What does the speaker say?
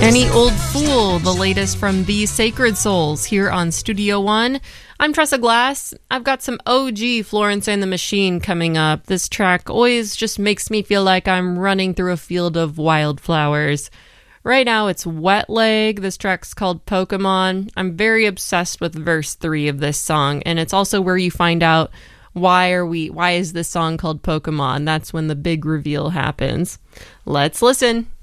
Any Old Fool, the latest from The Sacred Souls here on Studio One. I'm Tressa Glass. I've got some OG Florence and the Machine coming up. This track always just makes me feel like I'm running through a field of wildflowers. Right now it's Wet Leg. This track's called Pokemon. I'm very obsessed with verse 3 of this song, and it's also where you find out why is this song called Pokemon. That's when the big reveal happens. Let's listen.